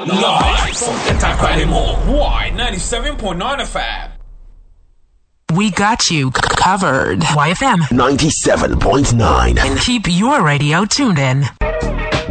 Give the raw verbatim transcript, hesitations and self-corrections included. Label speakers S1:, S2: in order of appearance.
S1: Live from Itaqualemo. Y ninety-seven point nine F M.
S2: We got you c- covered. Y F M
S3: ninety-seven point nine.
S2: Keep your radio tuned in.